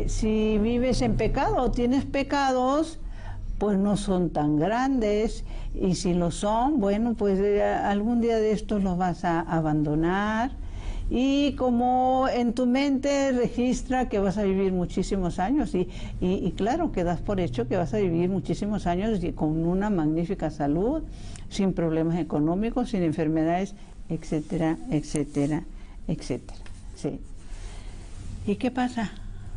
si vives en pecado o tienes pecados, pues no son tan grandes, y si lo son, bueno, pues algún día de estos los vas a abandonar, y como en tu mente registra que vas a vivir muchísimos años, y claro, que das por hecho que vas a vivir muchísimos años y con una magnífica salud, sin problemas económicos, sin enfermedades, etcétera, etcétera, etcétera. Sí. ¿Y qué pasa?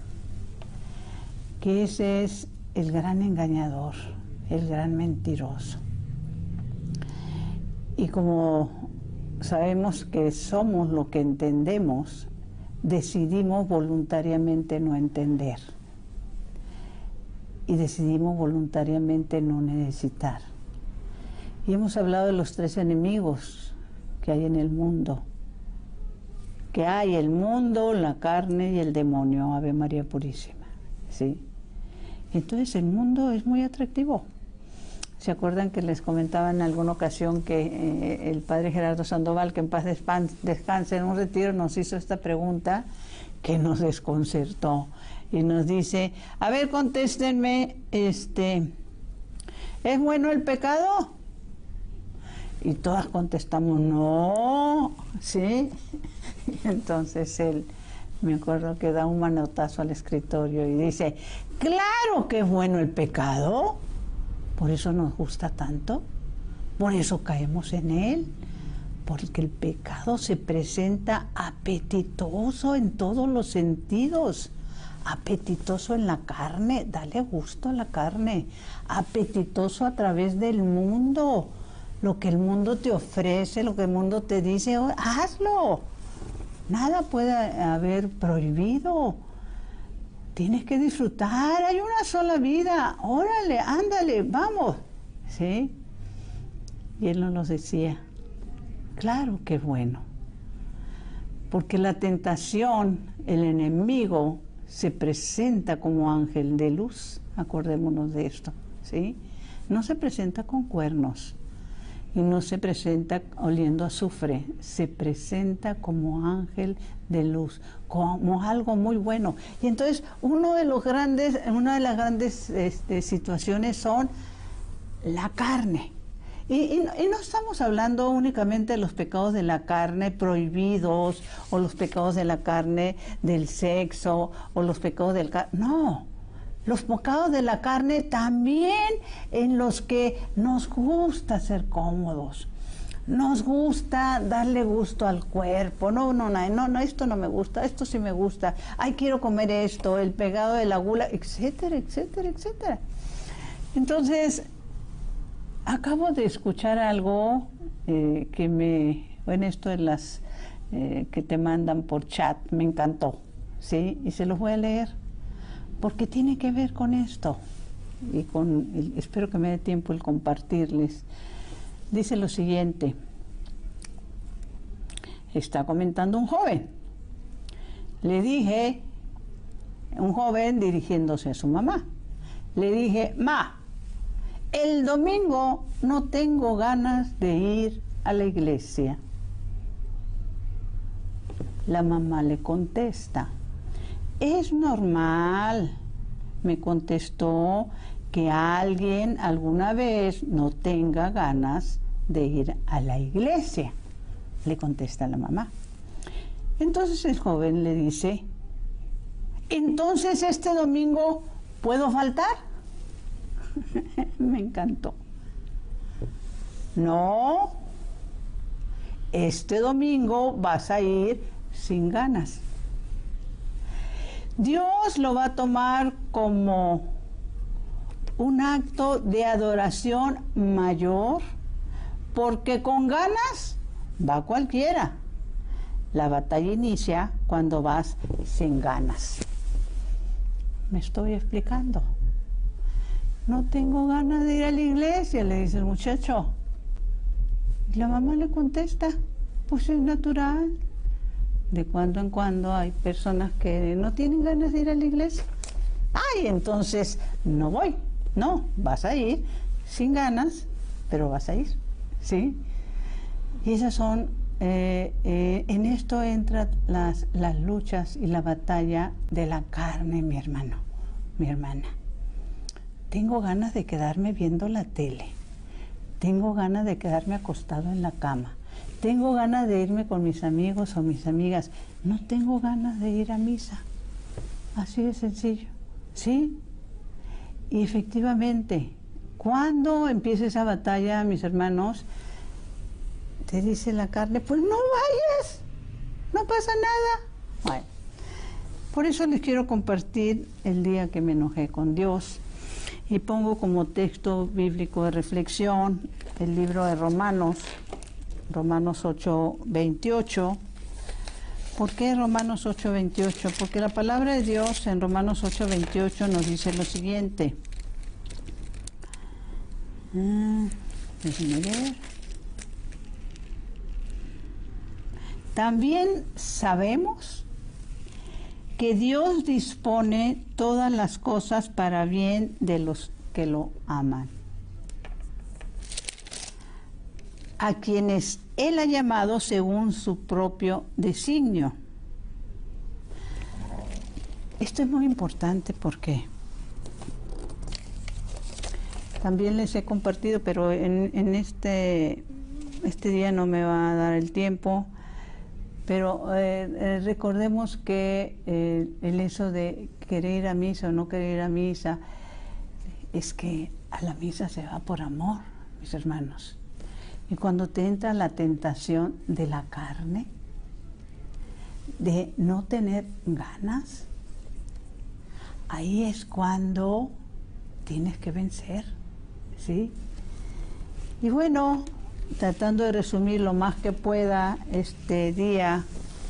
Que ese es el gran engañador, el gran mentiroso. Y como sabemos que somos lo que entendemos, decidimos voluntariamente no entender. Y decidimos voluntariamente no necesitar. Y hemos hablado de los 3 enemigos que hay en el mundo. Que hay el mundo, la carne y el demonio, Ave María Purísima. ¿Sí? Entonces el mundo es muy atractivo. ¿Se acuerdan que les comentaba en alguna ocasión que el padre Gerardo Sandoval, que en paz descanse, en un retiro nos hizo esta pregunta que nos desconcertó? Y nos dice, a ver, contéstenme, ¿es bueno el pecado? Y todas contestamos, no, ¿sí? Entonces él, me acuerdo que da un manotazo al escritorio y dice, claro que es bueno el pecado, por eso nos gusta tanto, por eso caemos en él, porque el pecado se presenta apetitoso en todos los sentidos, apetitoso en la carne, dale gusto a la carne, apetitoso a través del mundo, lo que el mundo te ofrece, lo que el mundo te dice, oh, hazlo. Nada puede haber prohibido. Tienes que disfrutar, hay una sola vida, órale, ándale, vamos. ¿Sí? Y él nos decía, claro que es bueno. Porque la tentación, el enemigo, se presenta como ángel de luz, acordémonos de esto, ¿sí? No se presenta con cuernos. Y no se presenta oliendo a azufre, se presenta como ángel de luz, como algo muy bueno. Y entonces una de las grandes situaciones son la carne. Y no estamos hablando únicamente de los pecados de la carne prohibidos, o los pecados de la carne del sexo, o los pecados del... No. Los pecados de la carne también en los que nos gusta ser cómodos, nos gusta darle gusto al cuerpo, no, esto no me gusta, esto sí me gusta, ay, quiero comer esto, el pecado de la gula, etcétera, etcétera, etcétera. Entonces, acabo de escuchar algo esto de las que te mandan por chat, me encantó, ¿sí? Y se los voy a leer. Porque tiene que ver con esto, y espero que me dé tiempo el compartirles. Dice lo siguiente, está comentando un joven. Le dije, un joven dirigiéndose a su mamá, le dije, ma, el domingo no tengo ganas de ir a la iglesia. La mamá le contesta, es normal, me contestó, que alguien alguna vez no tenga ganas de ir a la iglesia, le contesta la mamá. Entonces el joven le dice, ¿entonces este domingo puedo faltar? Me encantó. No, este domingo vas a ir sin ganas. Dios lo va a tomar como un acto de adoración mayor, porque con ganas va cualquiera. La batalla inicia cuando vas sin ganas. ¿Me estoy explicando? No tengo ganas de ir a la iglesia, le dice el muchacho. Y la mamá le contesta, pues es natural. De cuando en cuando hay personas que no tienen ganas de ir a la iglesia. Ay, entonces no voy. No, vas a ir sin ganas, pero vas a ir, ¿sí? Y esas son en esto entran las luchas y la batalla de la carne, mi hermano, mi hermana. Tengo ganas de quedarme viendo la tele. Tengo ganas de quedarme acostado en la cama. Tengo ganas de irme con mis amigos o mis amigas. No tengo ganas de ir a misa. Así de sencillo. ¿Sí? Y efectivamente, cuando empieza esa batalla, mis hermanos, te dice la carne, pues no vayas, no pasa nada. Bueno, por eso les quiero compartir el día que me enojé con Dios y pongo como texto bíblico de reflexión el libro de Romanos 8:28. ¿Por qué Romanos 8:28? Porque la palabra de Dios en Romanos 8:28 nos dice lo siguiente. Déjenme ver. También sabemos que Dios dispone todas las cosas para bien de los que lo aman, a quienes Él ha llamado según su propio designio. Esto es muy importante porque también les he compartido, pero en este día no me va a dar el tiempo. Pero recordemos que el eso de querer ir a misa o no querer ir a misa, es que a la misa se va por amor, mis hermanos. Y cuando te entra la tentación de la carne, de no tener ganas, ahí es cuando tienes que vencer, ¿sí? Y bueno, tratando de resumir lo más que pueda este día,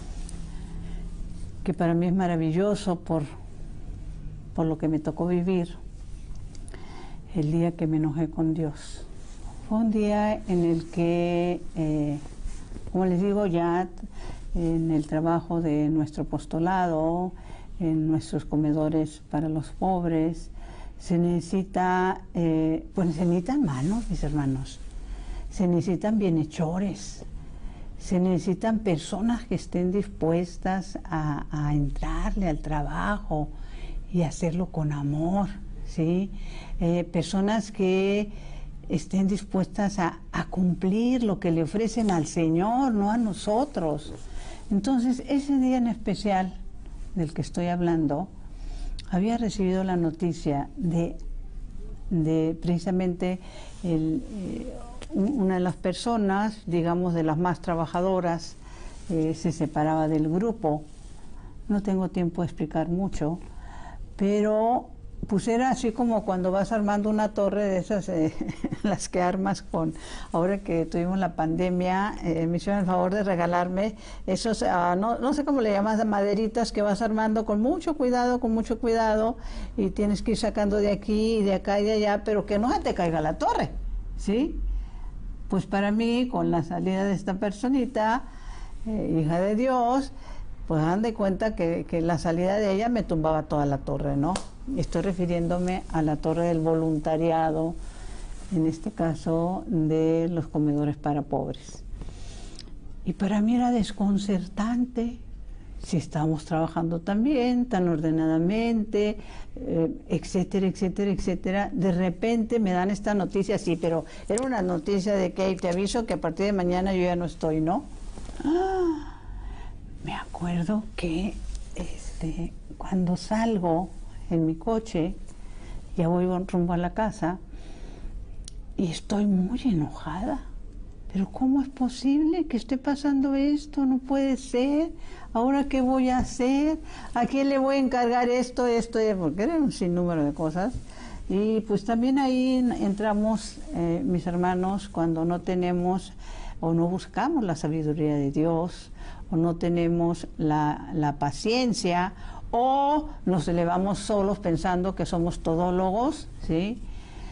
que para mí es maravilloso por lo que me tocó vivir, el día que me enojé con Dios. Fue un día en el que, como les digo, ya en el trabajo de nuestro apostolado, en nuestros comedores para los pobres, se necesita, pues se necesitan manos, mis hermanos. Se necesitan bienhechores, se necesitan personas que estén dispuestas a entrarle al trabajo y hacerlo con amor, ¿sí? Personas que estén dispuestas a cumplir lo que le ofrecen al Señor, no a nosotros. Entonces, ese día en especial del que estoy hablando, había recibido la noticia de precisamente una de las personas, digamos de las más trabajadoras, se separaba del grupo. No tengo tiempo de explicar mucho, pero pues era así como cuando vas armando una torre de esas, las que armas con, ahora que tuvimos la pandemia, me hicieron el favor de regalarme esos, no sé cómo le llamas, maderitas que vas armando con mucho cuidado, y tienes que ir sacando de aquí y de acá y de allá, pero que no se te caiga la torre, ¿sí? Pues para mí, con la salida de esta personita, hija de Dios, pues dan de cuenta que la salida de ella me tumbaba toda la torre, ¿no? Estoy refiriéndome a la torre del voluntariado, en este caso de los comedores para pobres. Y para mí era desconcertante, si estábamos trabajando tan bien, tan ordenadamente, etcétera, etcétera, etcétera. De repente me dan esta noticia, sí, pero era una noticia de que te aviso que a partir de mañana yo ya no estoy, ¿no? Me acuerdo que cuando salgo en mi coche, ya voy rumbo a la casa y estoy muy enojada. Pero ¿cómo es posible que esté pasando esto? No puede ser. ¿Ahora qué voy a hacer? ¿A quién le voy a encargar esto? Porque era un sinnúmero de cosas. Y pues también ahí entramos, mis hermanos, cuando no tenemos o no buscamos la sabiduría de Dios, o no tenemos la paciencia, o nos elevamos solos pensando que somos todólogos, ¿sí?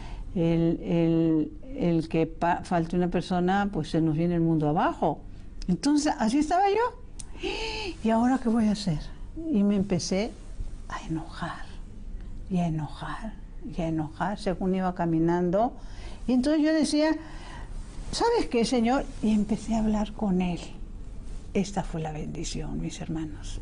El que falte una persona, pues se nos viene el mundo abajo. Entonces, así estaba yo. ¿Y ahora qué voy a hacer? Y me empecé a enojar, y a enojar, y a enojar, según iba caminando. Y entonces yo decía, ¿sabes qué, Señor? Y empecé a hablar con Él. esta fue la bendición, mis hermanos.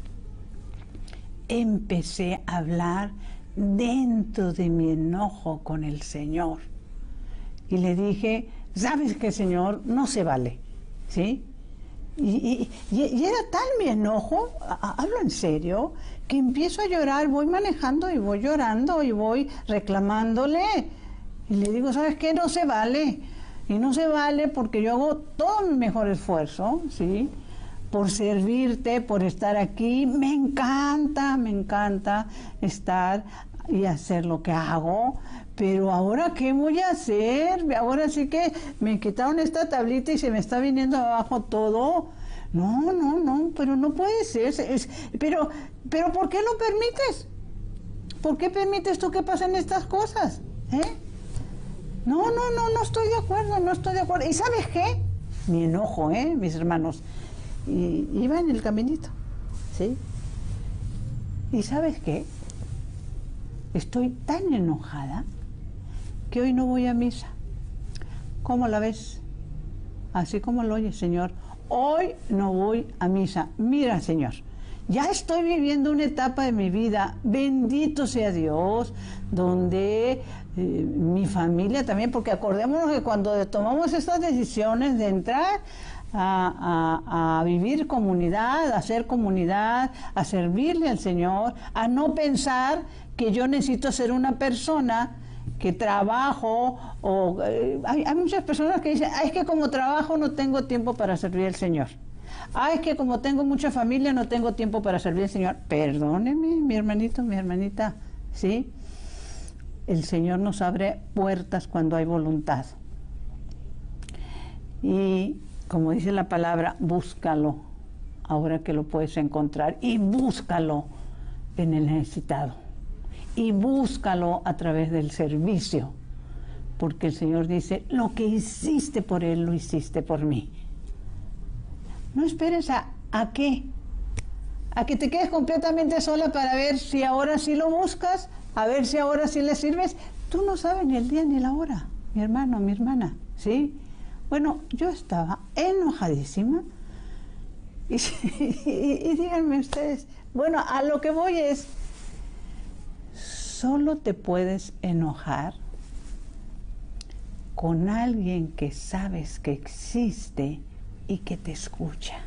Empecé a hablar dentro de mi enojo con el Señor. Y le dije, ¿sabes qué, Señor? No se vale, ¿sí? Y era tal mi enojo, hablo en serio, que empiezo a llorar, voy manejando y voy llorando y voy reclamándole. Y le digo, ¿sabes qué? No se vale. Y no se vale porque yo hago todo mi mejor esfuerzo, ¿sí? Por servirte, por estar aquí. Me encanta estar y hacer lo que hago. Pero ahora, ¿qué voy a hacer? Ahora sí que me quitaron esta tablita y se me está viniendo abajo todo. No, pero no puede ser. Pero ¿por qué lo permites? ¿Por qué permites tú que pasen estas cosas? No estoy de acuerdo, ¿Y sabes qué? Mi enojo, mis hermanos. Y iba en el caminito, ¿sí? ¿Y sabes qué? Estoy tan enojada que hoy no voy a misa. ¿Cómo la ves? Así como lo oyes, Señor. Hoy no voy a misa. Mira, Señor, ya estoy viviendo una etapa de mi vida, bendito sea Dios, donde mi familia también, porque acordémonos que cuando tomamos estas decisiones de entrar a vivir comunidad, a hacer comunidad, a servirle al Señor, a no pensar que yo necesito ser una persona que trabajo, o hay muchas personas que dicen, es que como trabajo no tengo tiempo para servir al Señor. Es que como tengo mucha familia no tengo tiempo para servir al Señor. Perdóneme, mi hermanito, mi hermanita, ¿sí? El Señor nos abre puertas cuando hay voluntad. Y como dice la palabra, búscalo ahora que lo puedes encontrar, y búscalo en el necesitado, y búscalo a través del servicio, porque el Señor dice, lo que hiciste por Él, lo hiciste por mí. No esperes ¿a qué? A que te quedes completamente sola para ver si ahora sí lo buscas, a ver si ahora sí le sirves. Tú no sabes ni el día ni la hora, mi hermano, mi hermana, ¿sí? Bueno, yo estaba enojadísima y díganme ustedes, bueno, a lo que voy es, solo te puedes enojar con alguien que sabes que existe y que te escucha.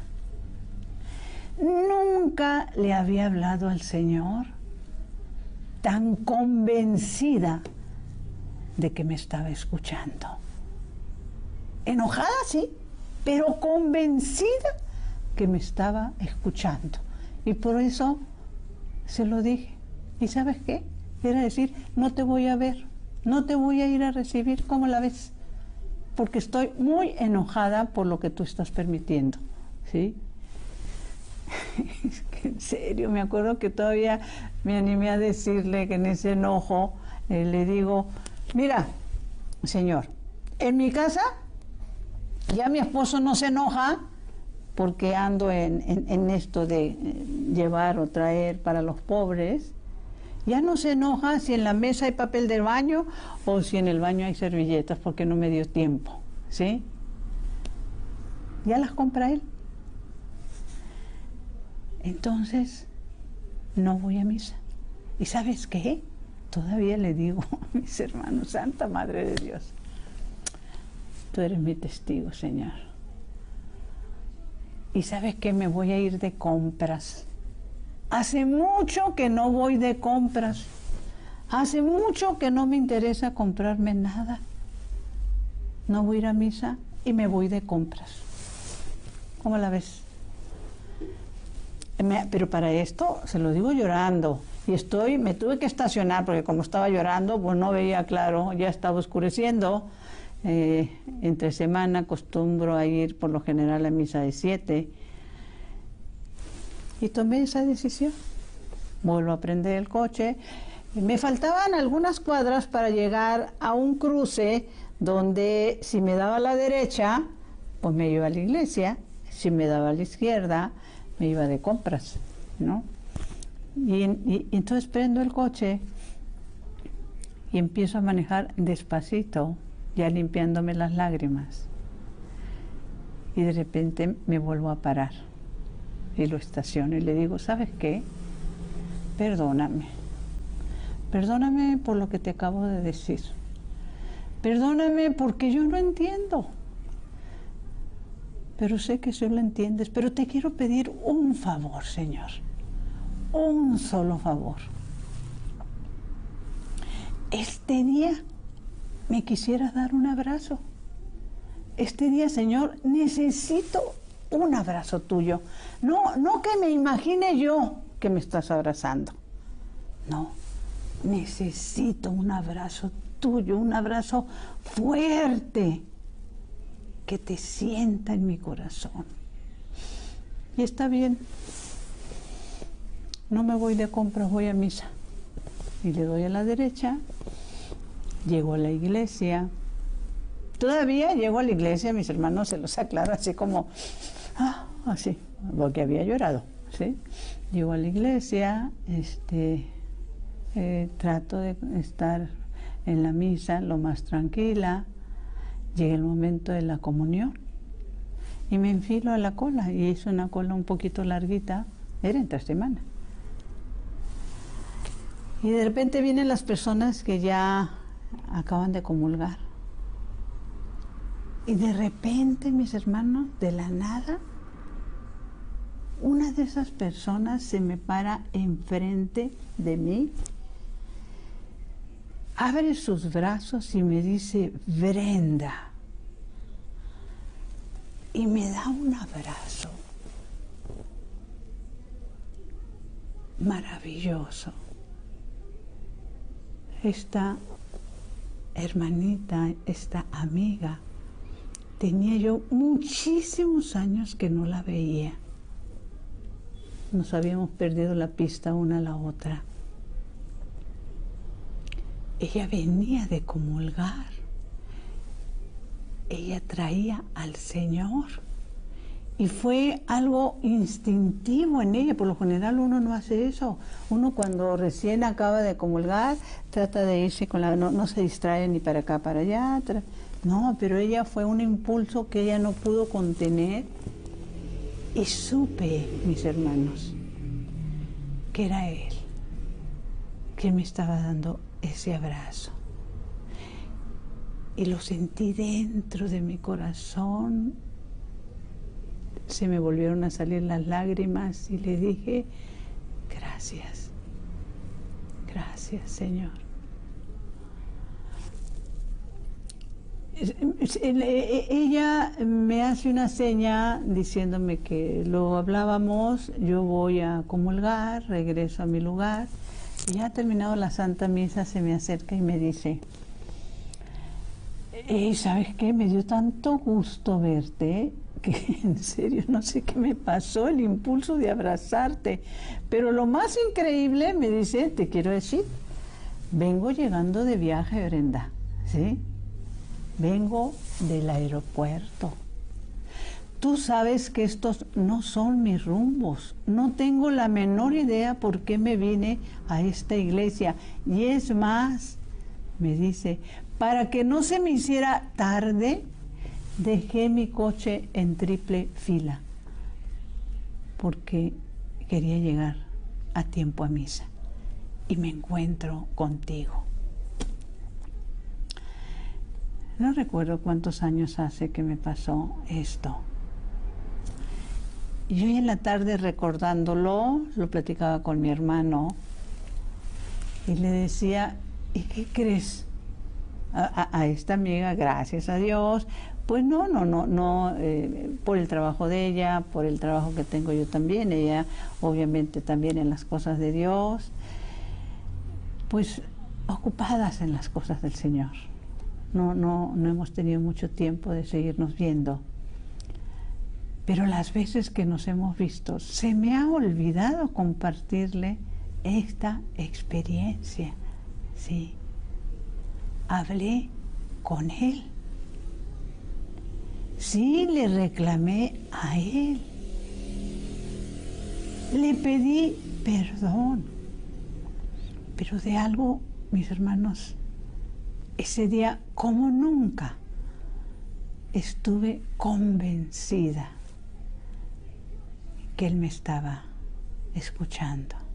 Nunca le había hablado al Señor tan convencida de que me estaba escuchando. Enojada, sí, pero convencida que me estaba escuchando. Y por eso se lo dije. ¿Y sabes qué? Era decir, no te voy a ver, no te voy a ir a recibir, ¿cómo la ves? Porque estoy muy enojada por lo que tú estás permitiendo, ¿sí? Es que en serio, me acuerdo que todavía me animé a decirle que en ese enojo le digo, mira, Señor, en mi casa ya mi esposo no se enoja porque ando en esto de llevar o traer para los pobres. Ya no se enoja si en la mesa hay papel de baño o si en el baño hay servilletas porque no me dio tiempo, ¿sí? Ya las compra él. Entonces, no voy a misa. ¿Y sabes qué? Todavía le digo a mis hermanos, Santa Madre de Dios, tú eres mi testigo, Señor. ¿Y sabes qué? Me voy a ir de compras. Hace mucho que no voy de compras. Hace mucho que no me interesa comprarme nada. No voy a ir a misa y me voy de compras. ¿Cómo la ves? Pero para esto se lo digo llorando. Y me tuve que estacionar porque como estaba llorando, pues no veía claro, ya estaba oscureciendo. Entre semana acostumbro a ir por lo general a misa de 7. Y tomé esa decisión. Vuelvo a prender el coche. Me faltaban algunas cuadras para llegar a un cruce donde si me daba a la derecha, pues me iba a la iglesia. Si me daba a la izquierda, me iba de compras, ¿no? Y entonces prendo el coche y empiezo a manejar despacito, ya limpiándome las lágrimas. Y de repente me vuelvo a parar. y lo estaciono y le digo, ¿sabes qué? Perdóname. Perdóname por lo que te acabo de decir. Perdóname porque yo no entiendo. Pero sé que tú lo entiendes. Pero te quiero pedir un favor, Señor. Un solo favor. Este día me quisieras dar un abrazo. Este día, Señor, necesito un abrazo tuyo. No que me imagine yo que me estás abrazando. No, necesito un abrazo tuyo, un abrazo fuerte que te sienta en mi corazón. Y está bien. No me voy de compras, voy a misa. Y le doy a la derecha, llego a la iglesia. Todavía llego a la iglesia, mis hermanos se los aclaro así como, así, porque había llorado, ¿sí? Llego a la iglesia, trato de estar en la misa lo más tranquila. Llega el momento de la comunión y me enfilo a la cola, y es una cola un poquito larguita, era entre semana. Y de repente vienen las personas que ya acaban de comulgar. Y de repente, mis hermanos, de la nada, una de esas personas se me para enfrente de mí, abre sus brazos y me dice, Brenda. Y me da un abrazo maravilloso. Esta hermanita, esta amiga, tenía yo muchísimos años que no la veía. Nos habíamos perdido la pista una a la otra. Ella venía de comulgar. Ella traía al Señor. Y fue algo instintivo en ella. Por lo general uno no hace eso. Uno cuando recién acaba de comulgar trata de irse con la... No se distrae ni para acá, para allá. No, pero ella fue un impulso que ella no pudo contener. Y supe, mis hermanos, que era Él, que me estaba dando ese abrazo. Y lo sentí dentro de mi corazón. Se me volvieron a salir las lágrimas y le dije, gracias, gracias, Señor. Ella me hace una seña diciéndome que lo hablábamos, yo voy a comulgar, regreso a mi lugar, y ya terminado la Santa Misa se me acerca y me dice, ¿sabes qué? Me dio tanto gusto verte, que en serio no sé qué me pasó, el impulso de abrazarte, pero lo más increíble, me dice, te quiero decir, vengo llegando de viaje, Brenda, ¿sí? Vengo del aeropuerto. Tú sabes que estos no son mis rumbos. No tengo la menor idea por qué me vine a esta iglesia. Y es más, me dice, para que no se me hiciera tarde, dejé mi coche en triple fila, porque quería llegar a tiempo a misa. Y me encuentro contigo. No recuerdo cuántos años hace que me pasó esto. Y hoy en la tarde, recordándolo, lo platicaba con mi hermano y le decía, ¿y qué crees? A esta amiga, gracias a Dios, pues no, por el trabajo de ella, por el trabajo que tengo yo también, ella obviamente también en las cosas de Dios, pues ocupadas en las cosas del Señor. No hemos tenido mucho tiempo de seguirnos viendo. Pero las veces que nos hemos visto, se me ha olvidado compartirle esta experiencia. Sí. Hablé con Él. Sí, le reclamé a Él. Le pedí perdón. Pero de algo, mis hermanos, ese día, como nunca, estuve convencida que Él me estaba escuchando.